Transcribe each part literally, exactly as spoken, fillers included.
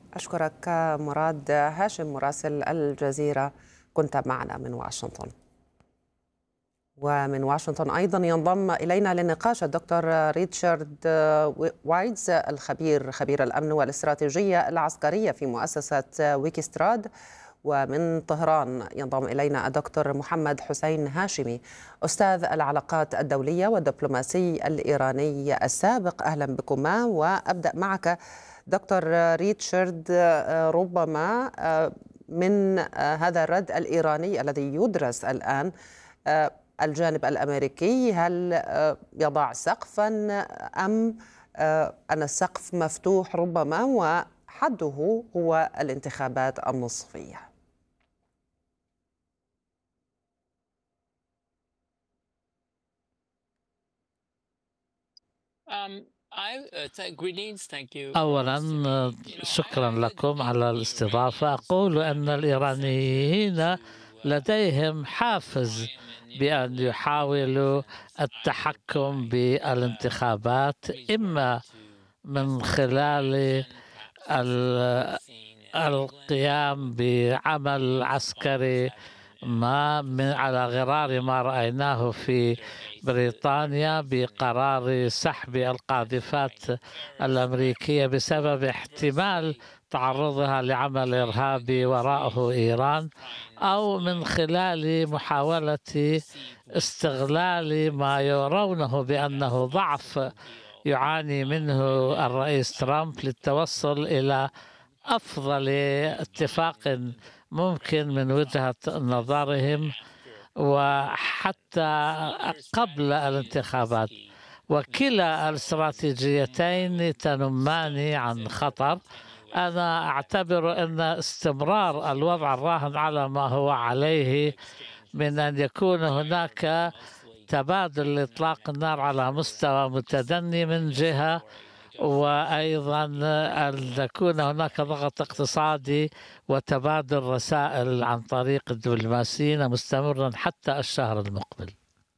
أشكرك مراد هاشم مراسل الجزيرة، كنت معنا من واشنطن. ومن واشنطن أيضا ينضم إلينا للنقاش الدكتور ريتشارد وايتز، الخبير خبير الأمن والاستراتيجية العسكرية في مؤسسة ويكستراد. ومن طهران ينضم إلينا الدكتور محمد حسين هاشمي، أستاذ العلاقات الدولية والدبلوماسي الإيراني السابق. أهلا بكما. وأبدأ معك دكتور ريتشارد، ربما من هذا الرد الإيراني الذي يدرس الآن، الجانب الأمريكي هل يضع سقفا أم أن السقف مفتوح ربما وحده هو الانتخابات النصفية؟ أولا شكرا لكم على الاستضافة. أقول أن الإيرانيين لديهم حافز بأن يحاولوا التحكم بالانتخابات، إما من خلال القيام بعمل عسكري ما من على غرار ما رأيناه في بريطانيا بقرار سحب القاذفات الأمريكية بسبب احتمال تعرضها لعمل إرهابي وراءه إيران، أو من خلال محاولة استغلال ما يرونه بأنه ضعف يعاني منه الرئيس ترامب للتوصل إلى أفضل اتفاق ممكن من وجهة نظرهم وحتى قبل الانتخابات. وكلا الاستراتيجيتين تنمان عن خطر. أنا أعتبر أن استمرار الوضع الراهن على ما هو عليه، من أن يكون هناك تبادل إطلاق النار على مستوى متدني من جهة، وأيضا أن يكون هناك ضغط اقتصادي وتبادل رسائل عن طريق الدبلوماسيين مستمرا حتى الشهر المقبل.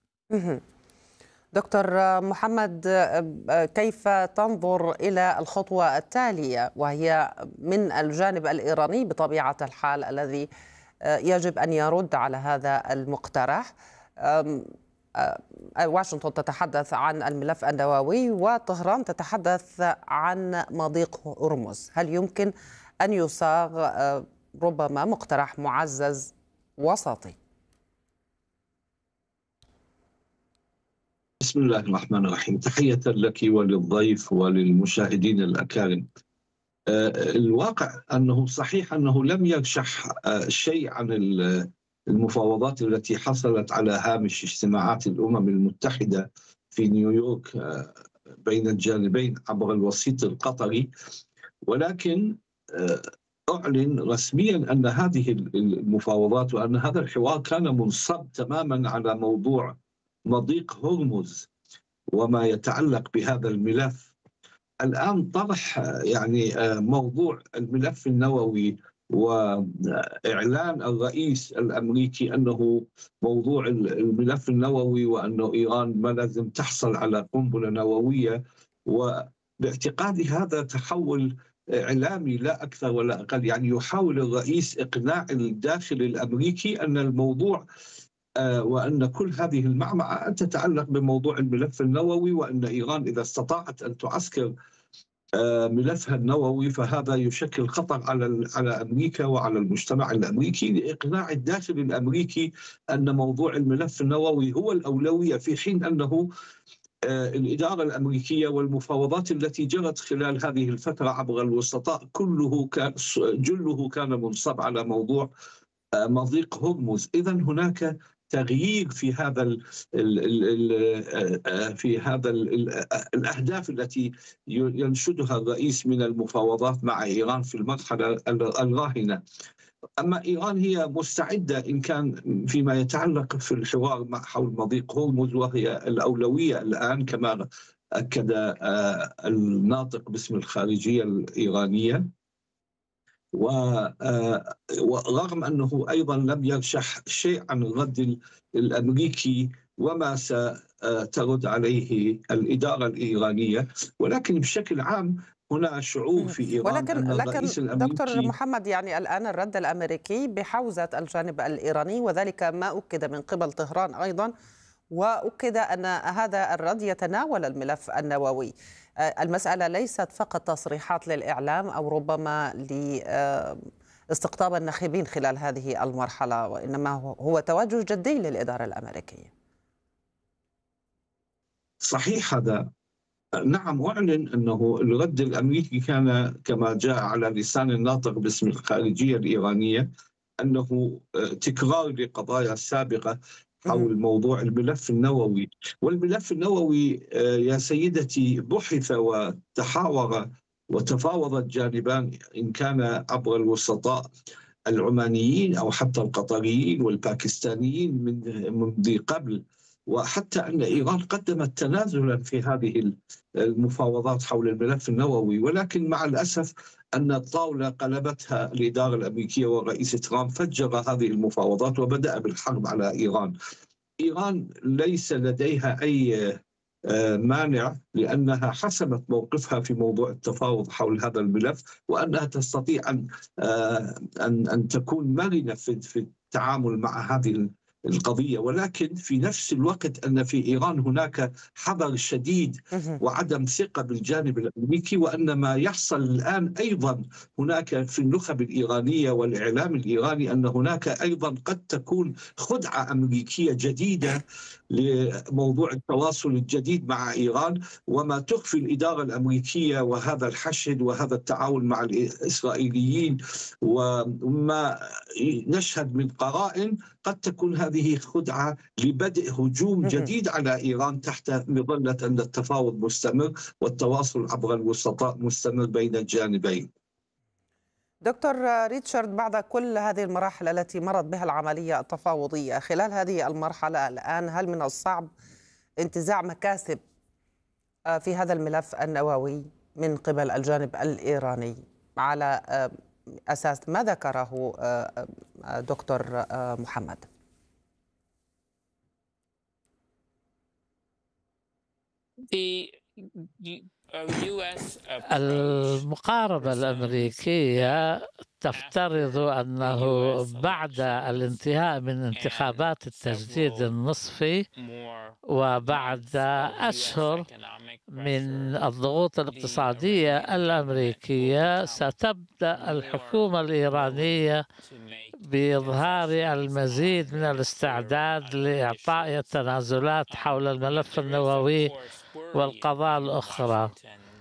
دكتور محمد، كيف تنظر إلى الخطوة التالية وهي من الجانب الإيراني بطبيعة الحال الذي يجب أن يرد على هذا المقترح؟ واشنطن تتحدث عن الملف النووي وطهران تتحدث عن مضيق هرمز. هل يمكن أن يصاغ ربما مقترح معزز وسطي؟ بسم الله الرحمن الرحيم. تحية لك وللضيف وللمشاهدين الأكارم. الواقع أنه صحيح أنه لم يرشح شيء عن المفاوضات التي حصلت على هامش اجتماعات الأمم المتحدة في نيويورك بين الجانبين عبر الوسيط القطري، ولكن أعلن رسميا أن هذه المفاوضات وأن هذا الحوار كان منصب تماما على موضوع مضيق هرمز وما يتعلق بهذا الملف. الآن طرح يعني موضوع الملف النووي وإعلان الرئيس الأمريكي أنه موضوع الملف النووي وأنه إيران ما لازم تحصل على قنبلة نووية، وباعتقادي هذا تحول إعلامي لا أكثر ولا أقل. يعني يحاول الرئيس إقناع الداخل الأمريكي أن الموضوع وأن كل هذه المعمعة تتعلق بموضوع الملف النووي، وأن إيران إذا استطاعت أن تعسكر ملفها النووي فهذا يشكل خطر على على أمريكا وعلى المجتمع الأمريكي، لإقناع الداخل الأمريكي أن موضوع الملف النووي هو الأولوية، في حين أنه الإدارة الأمريكية والمفاوضات التي جرت خلال هذه الفترة عبر الوسطاء كله كان جله كان منصب على موضوع مضيق هرمز. إذن هناك تغيير في هذا ال ال ال في هذا ال الأهداف التي ينشدها الرئيس من المفاوضات مع إيران في المرحلة الراهنة. أما إيران هي مستعدة إن كان فيما يتعلق في الحوار مع حول مضيق هرمز، وهي الأولوية الآن كما أكد الناطق باسم الخارجية الإيرانية. ورغم أنه أيضا لم يرشح شيء عن الرد الأمريكي وما سترد عليه الإدارة الإيرانية، ولكن بشكل عام هنا شعور مهم. في إيران ولكن أن لكن الرئيس دكتور الأمريكي محمد، يعني الآن الرد الأمريكي بحوزة الجانب الإيراني، وذلك ما أكد من قبل طهران أيضا، وأكد أن هذا الرد يتناول الملف النووي. آه، المسألة ليست فقط تصريحات للإعلام أو ربما لاستقطاب الناخبين خلال هذه المرحلة، وإنما هو هو توجه جدي للإدارة الأمريكية. صحيح هذا. نعم، أعلن أنه الرد الأمريكي كان كما جاء على لسان الناطق باسم الخارجية الإيرانية، أنه تكرار لقضايا سابقة مهم. حول موضوع الملف النووي. والملف النووي يا سيدتي بحث وتحاور وتفاوض الجانبان، إن كان عبر الوسطاء العمانيين أو حتى القطريين والباكستانيين من منذ قبل، وحتى أن إيران قدمت تنازلا في هذه المفاوضات حول الملف النووي. ولكن مع الأسف أن الطاولة قلبتها الإدارة الأمريكية والرئيس ترامب، فجر هذه المفاوضات وبدأ بالحرب على إيران. إيران ليس لديها أي مانع، لأنها حسمت موقفها في موضوع التفاوض حول هذا الملف، وأنها تستطيع أن أن أن تكون مرنة في في التعامل مع هذه القضية. ولكن في نفس الوقت أن في إيران هناك حذر شديد مهم. وعدم ثقة بالجانب الأمريكي، وأن ما يحصل الآن أيضا هناك في النخب الإيرانية والإعلام الإيراني أن هناك أيضا قد تكون خدعة أمريكية جديدة لموضوع التواصل الجديد مع إيران، وما تخفي الإدارة الأمريكية وهذا الحشد وهذا التعاون مع الإسرائيليين، وما نشهد من قرائن قد تكون هذه خدعة لبدء هجوم جديد على إيران تحت مظلة أن التفاوض مستمر والتواصل عبر الوسطاء مستمر بين الجانبين. دكتور ريتشارد، بعد كل هذه المراحل التي مرت بها العملية التفاوضية، خلال هذه المرحلة الآن هل من الصعب انتزاع مكاسب في هذا الملف النووي من قبل الجانب الإيراني على أساس ما ذكره دكتور محمد؟ المقاربة الأمريكية تفترض أنه بعد الانتهاء من انتخابات التجديد النصفي وبعد أشهر من الضغوط الاقتصادية الأمريكية ستبدأ الحكومة الإيرانية بإظهار المزيد من الاستعداد لإعطاء التنازلات حول الملف النووي والقضايا الأخرى.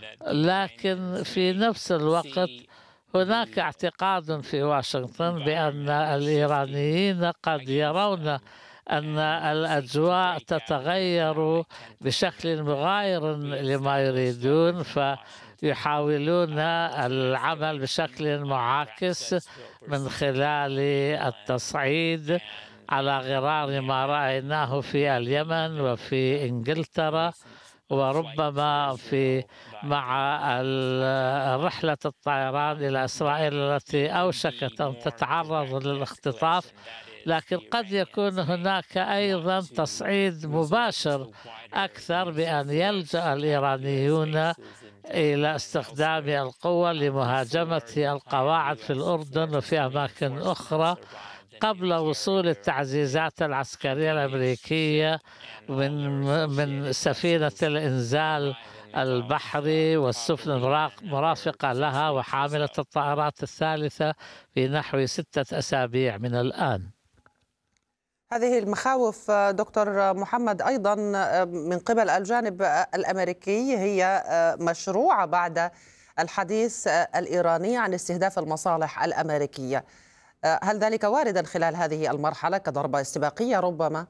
لكن في نفس الوقت هناك اعتقاد في واشنطن بأن الإيرانيين قد يرون أن الأجواء تتغير بشكل مغاير لما يريدون، فيحاولون العمل بشكل معاكس من خلال التصعيد على غرار ما رأيناه في اليمن وفي إنجلترا، وربما في مع رحلة الطيران إلى إسرائيل التي أوشكت أن تتعرض للاختطاف. لكن قد يكون هناك أيضا تصعيد مباشر أكثر بأن يلجأ الإيرانيون إلى استخدام القوة لمهاجمة القواعد في الأردن وفي أماكن أخرى قبل وصول التعزيزات العسكرية الأمريكية من من سفينة الإنزال البحري والسفن المرافقة لها وحاملة الطائرات الثالثة في نحو ستة أسابيع من الآن. هذه المخاوف دكتور محمد أيضا من قبل الجانب الأمريكي هي مشروعة بعد الحديث الإيراني عن استهداف المصالح الأمريكية. هل ذلك واردا خلال هذه المرحلة كضربة استباقية ربما؟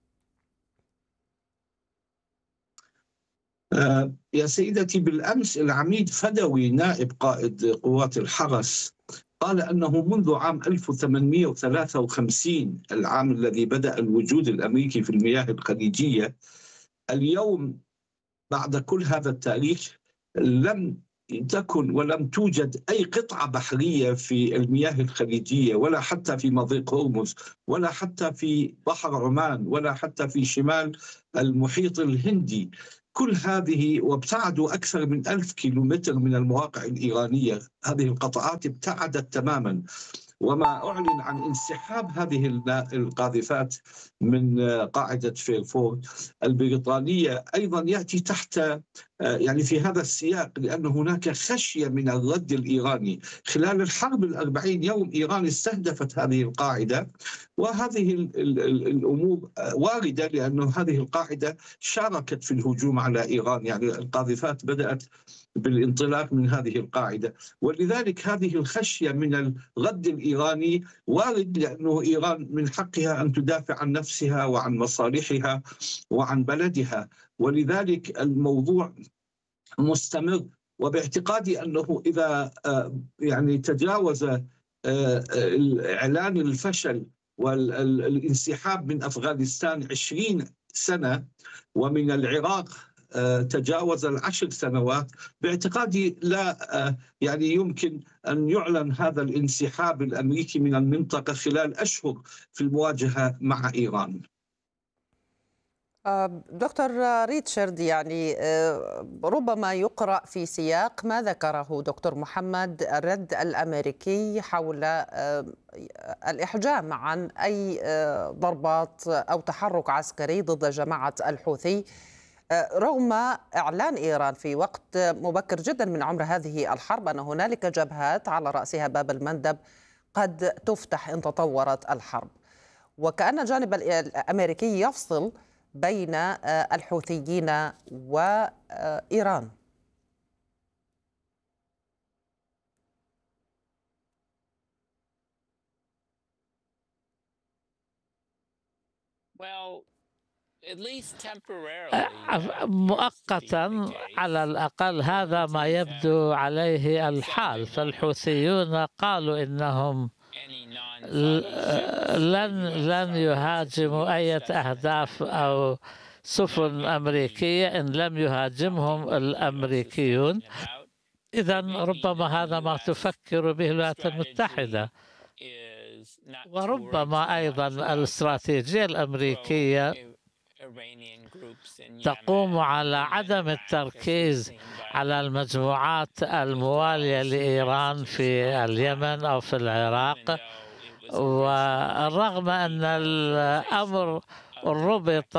آه يا سيدتي، بالأمس العميد فدوي نائب قائد قوات الحرس قال أنه منذ عام ألف وثمانمئة وثلاثة وخمسين، العام الذي بدأ الوجود الأمريكي في المياه الخليجية، اليوم بعد كل هذا التاريخ لم تكن ولم توجد أي قطعة بحرية في المياه الخليجية، ولا حتى في مضيق هرمز، ولا حتى في بحر عمان، ولا حتى في شمال المحيط الهندي. كل هذه وابتعدوا أكثر من ألف كيلومتر من المواقع الإيرانية. هذه القطاعات ابتعدت تماما، وما أعلن عن انسحاب هذه القاذفات من قاعدة فيرفورد البريطانية أيضا يأتي تحت يعني في هذا السياق، لأن هناك خشية من الرد الإيراني. خلال الحرب الأربعين يوم إيران استهدفت هذه القاعدة، وهذه الأمور واردة لأن هذه القاعدة شاركت في الهجوم على إيران، يعني القاذفات بدأت بالانطلاق من هذه القاعدة، ولذلك هذه الخشية من الرد الإيراني وارد، لأنه إيران من حقها أن تدافع عن نفسها وعن مصالحها وعن بلدها، ولذلك الموضوع مستمر. وباعتقادي أنه إذا يعني تجاوز إعلان الفشل والانسحاب من أفغانستان عشرين سنة ومن العراق تجاوز العشر سنوات، باعتقادي لا يعني يمكن أن يعلن هذا الانسحاب الأمريكي من المنطقة خلال أشهر في المواجهة مع إيران. دكتور ريتشارد، يعني ربما يقرأ في سياق ما ذكره دكتور محمد الرد الأمريكي حول الإحجام عن أي ضربات أو تحرك عسكري ضد جماعة الحوثي، رغم إعلان إيران في وقت مبكر جدا من عمر هذه الحرب أن هنالك جبهات على رأسها باب المندب قد تفتح إن تطورت الحرب، وكأن الجانب الأمريكي يفصل بين الحوثيين وإيران. مؤقتا على الأقل هذا ما يبدو عليه الحال، فالحوثيون قالوا إنهم لن لن يهاجموا أي أهداف أو سفن أمريكية إن لم يهاجمهم الأمريكيون. إذا ربما هذا ما تفكر به الولايات المتحدة، وربما أيضا الاستراتيجية الأمريكية تقوم على عدم التركيز على المجموعات الموالية لإيران في اليمن أو في العراق، ورغم أن الأمر ربط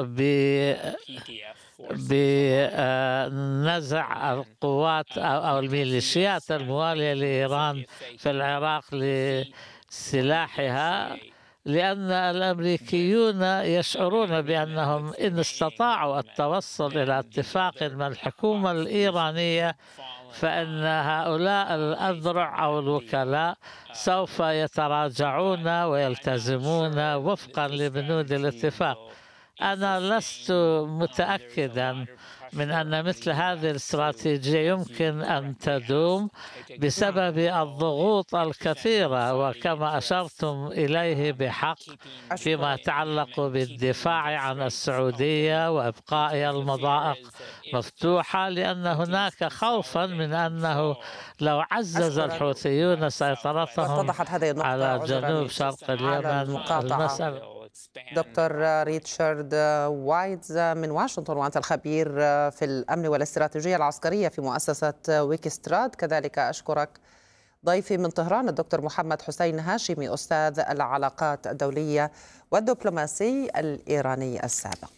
بنزع القوات أو الميليشيات الموالية لإيران في العراق لسلاحها، لأن الأمريكيون يشعرون بأنهم إن استطاعوا التوصل إلى اتفاق مع الحكومة الإيرانية فإن هؤلاء الأذرع أو الوكلاء سوف يتراجعون ويلتزمون وفقا لبنود الاتفاق. أنا لست متأكدا من أن مثل هذه الاستراتيجية يمكن أن تدوم بسبب الضغوط الكثيرة، وكما أشرتم إليه بحق فيما يتعلق بالدفاع عن السعودية وإبقاء المضائق مفتوحة، لأن هناك خوفا من أنه لو عزز الحوثيون سيطرتهم على جنوب شرق اليمن المسألة. دكتور ريتشارد وايتز من واشنطن، وأنت الخبير في الأمن والاستراتيجية العسكرية في مؤسسة ويكستراد. كذلك أشكرك ضيفي من طهران الدكتور محمد حسين هاشمي، أستاذ العلاقات الدولية والدبلوماسي الإيراني السابق.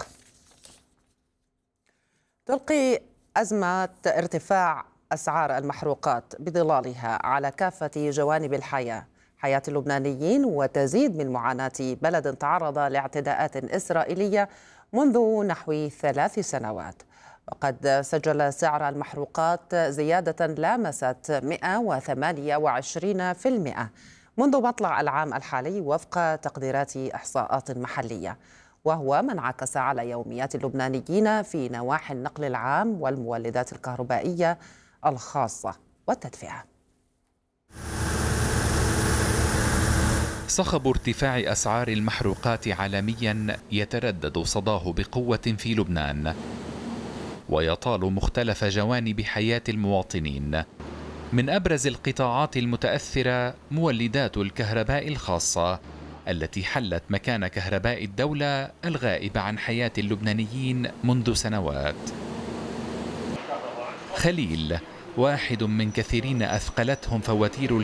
تلقي أزمة ارتفاع أسعار المحروقات بظلالها على كافة جوانب الحياة حياة اللبنانيين، وتزيد من معاناة بلد تعرض لاعتداءات إسرائيلية منذ نحو ثلاث سنوات. وقد سجل سعر المحروقات زيادة لامست مئة وثمانية وعشرين بالمئة منذ مطلع العام الحالي وفق تقديرات إحصاءات محلية، وهو ما انعكس على يوميات اللبنانيين في نواحي النقل العام والمولدات الكهربائية الخاصة والتدفئة. صخب ارتفاع أسعار المحروقات عالميا يتردد صداه بقوة في لبنان، ويطال مختلف جوانب حياة المواطنين. من أبرز القطاعات المتأثرة مولدات الكهرباء الخاصة التي حلت مكان كهرباء الدولة الغائبة عن حياة اللبنانيين منذ سنوات. خليل واحد من كثيرين أثقلتهم فواتير